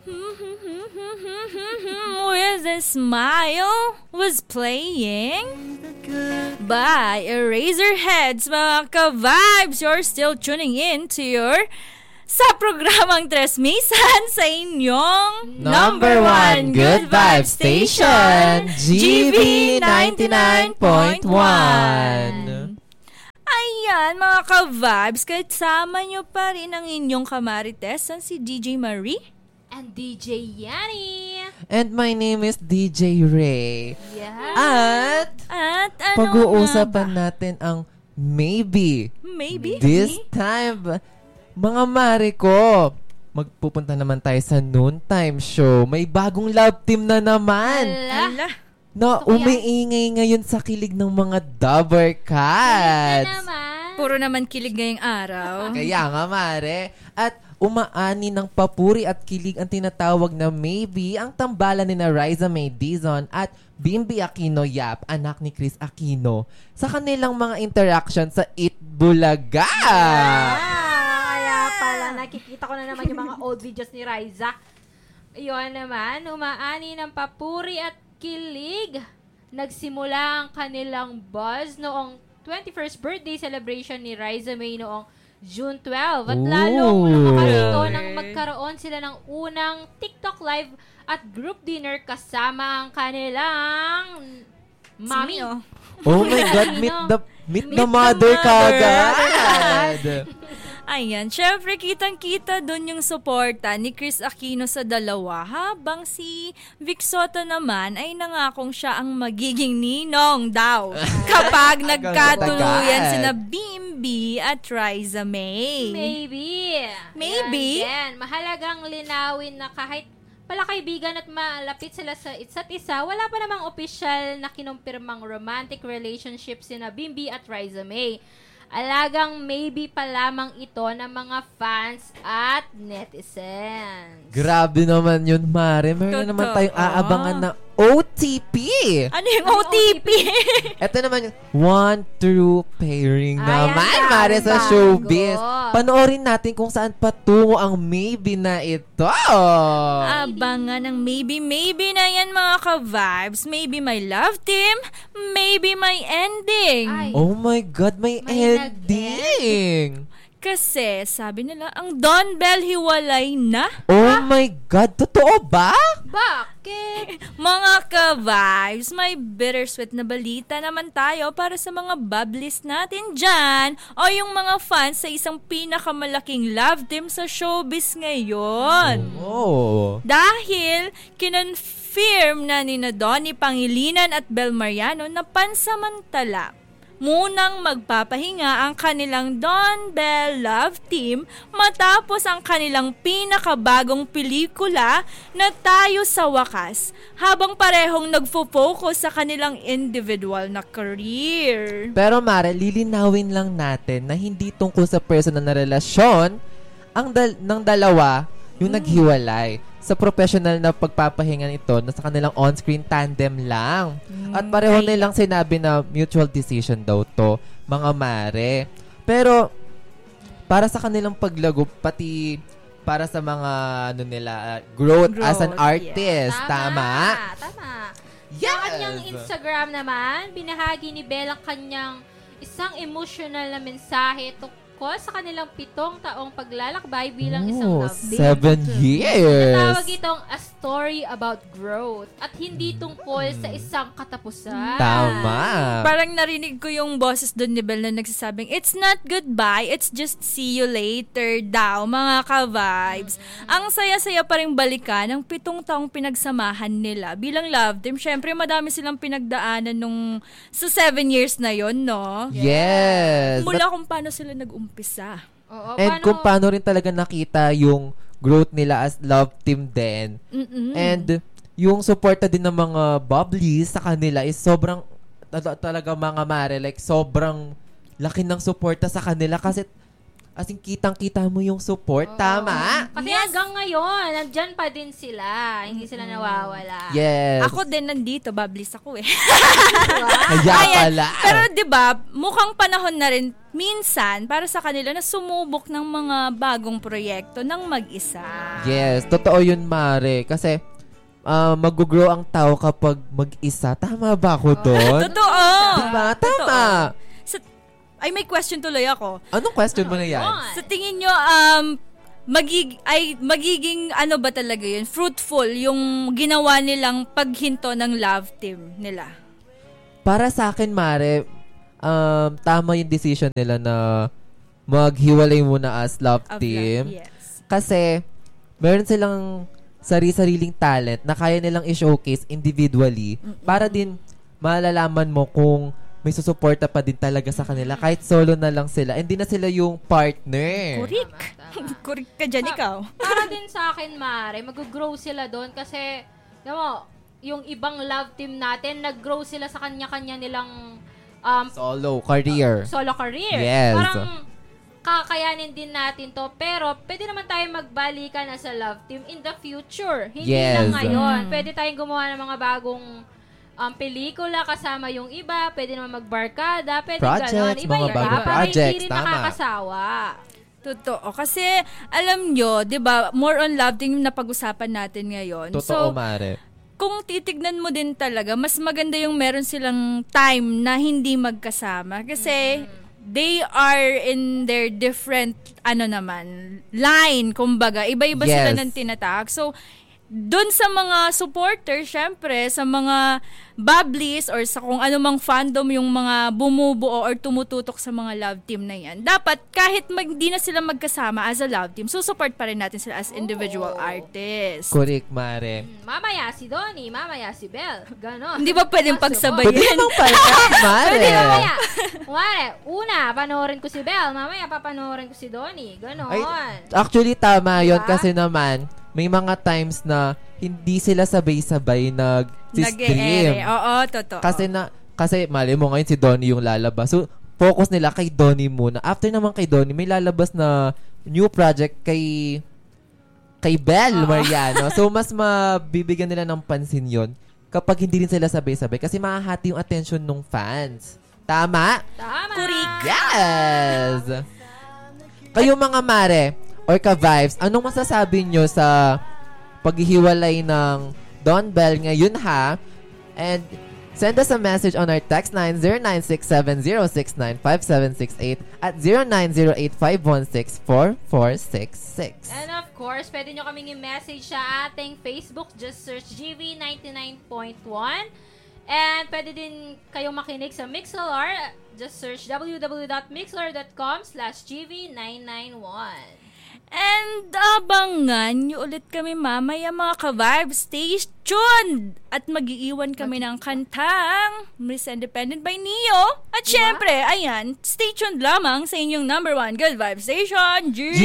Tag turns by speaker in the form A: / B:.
A: With a Smile was playing by Eraserheads, mga ka-vibes. You're still tuning in to your sa programang Tres Misan sa inyong
B: number one good vibe station, GB 99.1.
A: Ayan, mga ka-vibes, kasama nyo pa rin ang inyong kamarites, si DJ Marie
C: and DJ Yanni.
B: And my name is DJ Ray.
C: Yeah.
A: At ano
B: pag-uusapan natin ang maybe. This time, mga mare ko, magpupunta naman tayo sa noontime show. May bagong love team na naman.
A: Ala.
B: Na umiingay ngayon sa kilig ng mga Dabber Cats.
A: Puro naman kilig ngayong araw.
B: Kaya nga, mare. At umaani ng papuri at kilig ang tinatawag na maybe ang tambalan ni na Riza May Dizon at Bimbi Aquino Yap, anak ni Chris Aquino, sa kanilang mga interaction sa Eat Bulaga.
C: Kaya pala, nakikita ko na naman yung mga old videos ni Riza. Iyon naman, umaani ng papuri at kilig. Nagsimula ang kanilang buzz noong 21st birthday celebration ni Riza May noong June 12. At lalong nakakalito nang magkaroon sila ng unang TikTok live at group dinner kasama ang kanilang mami.
B: Oh my God, meet the mother kagad.
A: Ayan, syempre kitang-kita dun yung suporta ni Chris Aquino sa dalawa, habang si Vic Soto naman ay nangakong siya ang magiging ninong daw kapag nagkatuluyan sina Bimbi at Riza May.
C: Maybe. Yan, mahalagang linawin na kahit palakaibigan at malapit sila sa isa't isa, wala pa namang opisyal na kinumpirmang romantic relationship sina Bimbi at Riza May. Alagang maybe pa lamang ito ng mga fans at netizens.
B: Grabe naman yun, mare. Meron na naman tayong aabangan na OTP.
A: Ano yung OTP?
B: Ito naman yung one true pairing naman, mare, sa
C: bago.
B: showbiz. Panoorin natin kung saan patungo ang maybe na ito.
A: Abangan ng maybe na yan, mga ka-vibes. Maybe my love team, maybe my ending.
C: Ay.
B: Oh my God, may ending.
A: Kasi sabi nila, ang Don Bell hiwalay na.
B: Oh my God, totoo ba?
C: Bakit?
A: Mga ka-vibes, may bittersweet na balita naman tayo para sa mga bubblies natin dyan o yung mga fans sa isang pinakamalaking love team sa showbiz ngayon.
B: Oh.
A: Dahil kinonfirm na ni Donnie Pangilinan at Bel Mariano na pansamantala munang magpapahinga ang kanilang Don Bell Love Team matapos ang kanilang pinakabagong pelikula na Tayo sa Wakas, habang parehong nagfo-focus sa kanilang individual na career.
B: Pero mare, lilinawin lang natin na hindi tungkol sa personal na relasyon ng dalawa yung naghiwalay. Sa professional na pagpapahinga ito na sa kanilang on-screen tandem lang. At pareho nilang sinabi na mutual decision daw to, mga mare. Pero para sa kanilang paglago, pati para sa mga growth as an artist.
C: Yes.
B: Tama?
C: Yes. Sa kanyang Instagram naman, binahagi ni Belle ang kanyang isang emotional na mensahe sa kanilang 7 taong paglalakbay bilang isang love team.
B: 7 years.
C: Natawag itong A Story About Growth at hindi tungkol sa isang katapusan.
B: Tama.
A: Parang narinig ko yung boses doon ni Belle na nagsasabing, it's not goodbye, it's just see you later daw, mga ka-vibes. Ang saya-saya pa rin balikan ang 7 taong pinagsamahan nila bilang love team. Syempre, madami silang pinagdaanan nung sa 7 years na yon, no?
B: Yes.
A: Mula kung paano sila nag-umpisa.
C: Oo,
B: And kung paano rin talaga nakita yung growth nila as love team din. And yung suporta din ng mga bubblies sa kanila is sobrang talaga, mga mare, like sobrang laki ng suporta sa kanila kasi as in, kitang-kita mo yung support. Tama?
C: Kasi hanggang ngayon, nandyan pa din sila. Hindi sila nawawala.
B: Yes.
A: Ako din nandito, bablis ako eh.
B: Kaya pala.
A: Pero 'di ba, mukhang panahon na rin minsan para sa kanila na sumubok ng mga bagong proyekto ng mag-isa.
B: Yes, totoo yun, Mare. Kasi, mag-grow ang tao kapag mag-isa. Tama ba ako doon?
A: Totoo.
B: Diba? Tama.
A: Ay, may question tuloy ako.
B: Anong question mo na yan?
A: Sa tingin nyo, magiging ano ba talaga yun? Fruitful yung ginawa nilang paghinto ng love team nila?
B: Para sa akin, Mare, tama yung decision nila na maghiwalay muna as love team.
A: Yes.
B: Kasi, meron silang sariling talent na kaya nilang i-showcase individually para din malalaman mo kung may susuporta pa din talaga sa kanila kahit solo na lang sila. Hindi na sila yung partner.
A: Kurik. Kurik ka dyan, ikaw.
C: Para din sa akin, Mare, mag-grow sila doon kasi, yung ibang love team natin, nag-grow sila sa kanya-kanya nilang
B: Solo career.
C: solo career.
B: Yes.
C: Parang kakayanin din natin to, pero pwede naman tayo magbalikan as a love team in the future. Hindi
B: Yes.
C: lang ngayon. Pwede tayong gumawa ng mga bagong pelikula kasama yung iba, pwede naman magbarkada, pwede
B: Projects,
C: gano'n.
B: mga
C: Iba-iba,
B: bagong
C: para
B: projects,
C: hindi rin
B: tama.
C: nakakasawa.
A: Totoo. Kasi, alam nyo, di ba, more on love team na pag-usapan natin ngayon.
B: Totoo, Mare.
A: Kung titignan mo din talaga, mas maganda yung meron silang time na hindi magkasama. Kasi, they are in their different, line, kumbaga. Iba-iba sila
B: Yes.
A: ng tinatahak. So, doon sa mga supporters, syempre, sa mga bubblies or sa kung anumang fandom yung mga bumubuo or tumututok sa mga love team na yan, dapat kahit di na sila magkasama as a love team, susuport pa rin natin sila as individual artists.
B: Correct, Mare.
C: Mamaya si Donnie, mamaya si Belle. Ganon.
A: Hindi ba pwedeng
C: Possible.
B: Pwede
A: pagsabayin?
B: namang pala, Mare.
C: Pwede mamaya. Kumare, una, panoorin ko si Belle. Mamaya, papanoorin ko si Donnie. Ganon.
B: Ay, actually, tama yun
C: Diba?
B: kasi naman, may mga times na hindi sila sabay-sabay
A: Nag-e-ere.
B: nag-stream.
A: Oo, totoo.
B: Kasi mali mo ngayon si Donnie yung lalabas. So, focus nila kay Donnie muna. After naman kay Donnie, may lalabas na new project kay Belle Mariano. So, mas mabibigyan nila ng pansin yon kapag hindi rin sila sabay-sabay kasi mahahati yung attention ng fans. Tama?
C: Tama.
A: Kurik.
B: Yes! Kayo mga Mare or ka-vibes, anong masasabi nyo sa paghihiwalay ng Don Bell ngayon ha? And send us a message on our text line 0967-069-5768 at 0908-516-4466.
C: And of course, pwede nyo kaming i-message sa ating Facebook. Just search GV99.1. And pwede din kayong makinig sa Mixlr. Just search www.mixlr.com/GV991.
A: And abangan nyo ulit kami mamaya mga ka-vibes. Stay tuned! At mag-iiwan kami ng kantang Miss Independent by Neo. At syempre, ayan, stay tuned lamang sa inyong #1 Good Vibe Station,